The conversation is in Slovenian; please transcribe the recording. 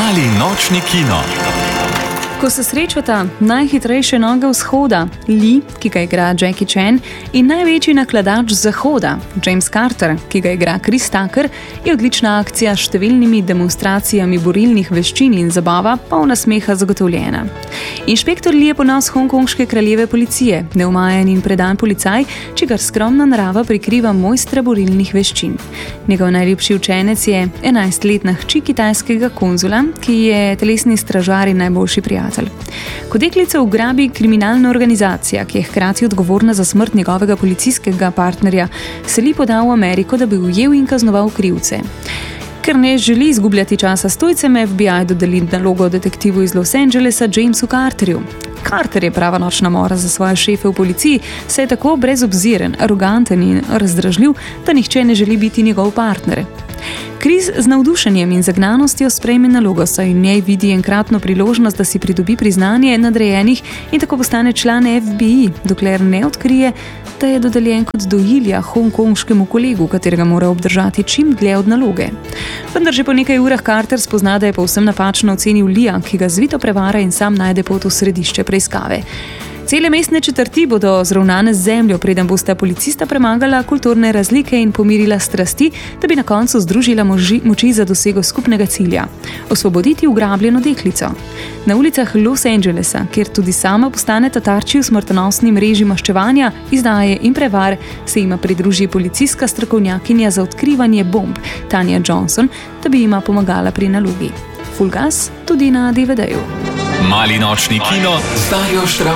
Mali nočni kino. Ko se srečata najhitrejše noge vzhoda, Lee, ki ga igra Jackie Chan, in največji nakladač zahoda, James Carter, ki ga igra Chris Tucker, je odlična akcija s številnimi demonstracijami borilnih veščin in zabava polna smeha zagotovljena. Inšpektor Lee je ponos hongkonške kraljeve policije, neumajen in predan policaj, čigar skromna narava prikriva mojstra borilnih veščin. Njegov najljubši učenec je 11-letna hči kitajskega konzula, ki je telesni stražar in najboljši prijatelj. Ko deklico ugrabi kriminalna organizacija, ki je hkrati odgovorna za smrt njegovega policijskega partnerja, se Lee poda v Ameriko, da bi ujel in kaznoval krivce. Ker ne želi izgubljati časa s tujcem, FBI dodeli nalogo detektivu iz Los Angelesa Jamesu Carterju. Carter je prava nočna mora za svoje šefe v policiji, saj je tako brezobziren, aroganten in razdražljiv, da nihče ne želi biti njegov partner. Chris z navdušenjem in zagnanostjo sprejme nalogo, saj v njej vidi enkratno priložnost, da si pridobi priznanje nadrejenih in tako postane član FBI, dokler ne odkrije, da je dodeljen kot dojilja hongkonškemu kolegu, katerega mora obdržati čim dlje od naloge. Vendar že po nekaj urah Carter spozna, da je povsem napačno ocenil Leea, ki ga zvito prevara in sam najde pot v središče preiskave. Cele mestne četrti bodo zravnane z zemljo, preden bosta policista premagala kulturne razlike in pomirila strasti, da bi na koncu združila moči za dosego skupnega cilja – osvoboditi ugrabljeno deklico. Na ulicah Los Angelesa, kjer tudi sama postane tarči v smrtonosni mreži maščevanja, izdaje in prevar, se jima pridruži policijska strokovnjakinja za odkrivanje bomb Tanya Johnson, da bi jima pomagala pri nalogi. Full gas tudi na DVD-ju. Mali nočni kino z Darjo Štravs.